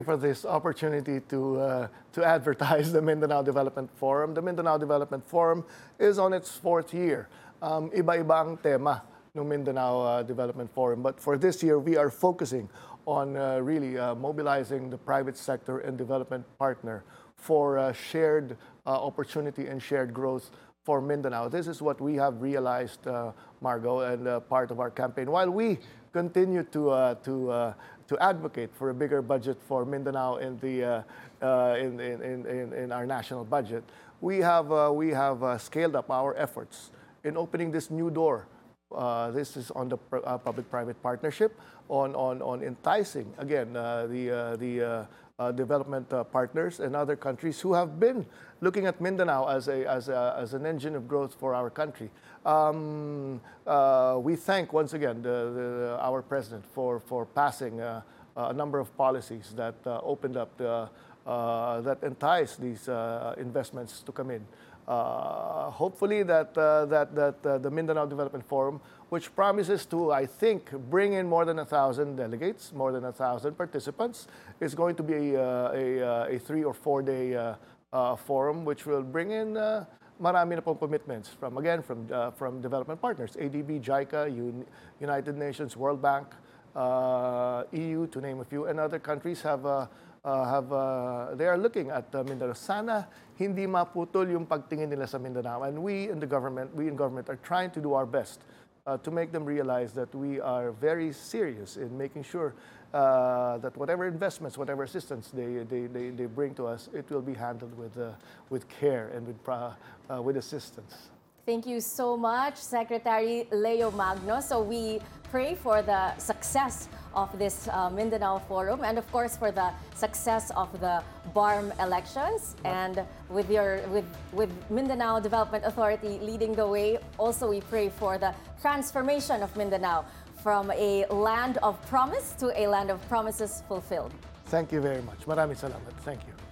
for this opportunity to advertise the Mindanao Development Forum. The Mindanao Development Forum is on its fourth year. Iba-iba ang tema ng Mindanao Development Forum. But for this year, we are focusing on really mobilizing the private sector and development partner for shared opportunity and shared growth for Mindanao. This is what we have realized, Margo, and part of our campaign. While we continue to advocate for a bigger budget for Mindanao in our national budget, we have scaled up our efforts in opening this new door. This is on the public-private partnership, on enticing again the development partners and other countries who have been looking at Mindanao as an engine of growth for our country. We thank once again our president for passing a number of policies that opened up that entice these investments to come in. Hopefully the Mindanao Development Forum, which promises to, I think, bring in more than 1,000 delegates, more than 1,000 participants, is going to be a 3 or 4 day forum, which will bring in marami na pong commitments from development partners, ADB, JICA, United Nations, World Bank, EU, to name a few, and other countries they are looking at Mindanao. Sana hindi maputol yung pagtingin nila sa Mindanao, and we in government are trying to do our best to make them realize that we are very serious in making sure that whatever investments, whatever assistance they bring to us, it will be handled with care and with assistance. Thank you so much, Secretary Leo Magno. So we pray for the success of this Mindanao Forum, and of course for the success of the BARM elections. And with Mindanao Development Authority leading the way, also we pray for the transformation of Mindanao from a land of promise to a land of promises fulfilled. Thank you very much. Maraming salamat. Thank you.